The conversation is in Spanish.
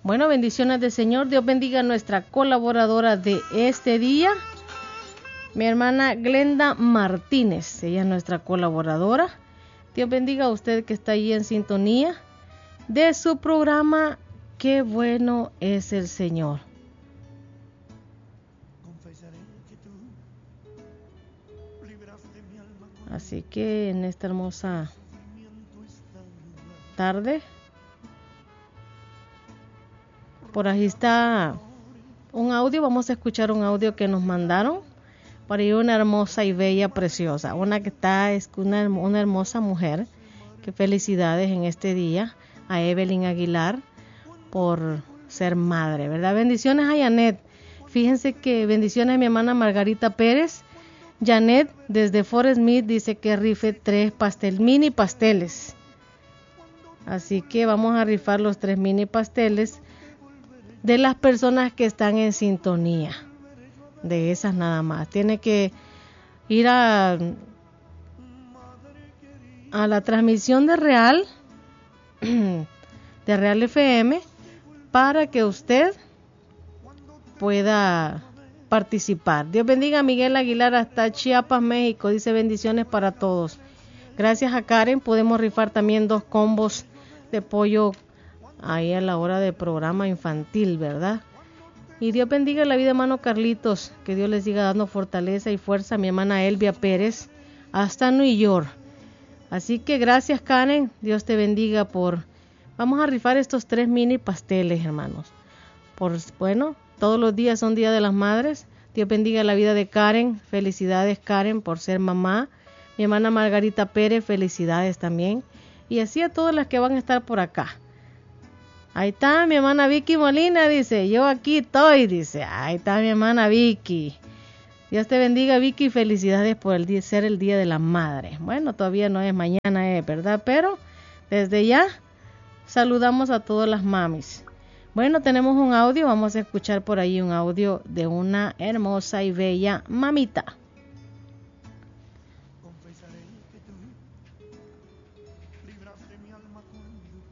Bueno, bendiciones del Señor. Dios bendiga a nuestra colaboradora de este día, mi hermana Glenda Martínez. Ella es nuestra colaboradora. Dios bendiga a usted que está ahí en sintonía de su programa Qué bueno es el Señor. Así que en esta hermosa tarde, por ahí está un audio. Vamos a escuchar un audio que nos mandaron. Por ahí una hermosa y bella, preciosa, una que está, es una hermosa mujer. Que felicidades en este día a Evelyn Aguilar por ser madre, ¿verdad? Bendiciones a Janet. Fíjense que bendiciones a mi hermana Margarita Pérez. Janet desde Fort Smith dice que rife 3 mini pasteles. Así que vamos a rifar los 3 mini pasteles de las personas que están en sintonía. De esas nada más. Tiene que ir a la transmisión de Real FM para que usted pueda participar. Dios bendiga a Miguel Aguilar hasta Chiapas, México. Dice bendiciones para todos. Gracias a Karen podemos rifar también 2 combos de pollo ahí a la hora del programa infantil, ¿verdad? Y Dios bendiga la vida, hermano Carlitos. Que Dios les siga dando fortaleza y fuerza a mi hermana Elvia Pérez hasta New York. Así que gracias, Karen. Dios te bendiga Vamos a rifar estos 3 mini pasteles, hermanos. Bueno, todos los días son Día de las Madres. Dios bendiga la vida de Karen. Felicidades, Karen, por ser mamá. Mi hermana Margarita Pérez, felicidades también. Y así a todas las que van a estar por acá. Ahí está mi hermana Vicky Molina, dice, yo aquí estoy, dice, ahí está mi hermana Vicky. Dios te bendiga, Vicky, felicidades por ser el Día de la Madre. Bueno, todavía no es, mañana es, ¿verdad? Pero desde ya saludamos a todas las mamis. Bueno, tenemos un audio, vamos a escuchar por ahí un audio de una hermosa y bella mamita.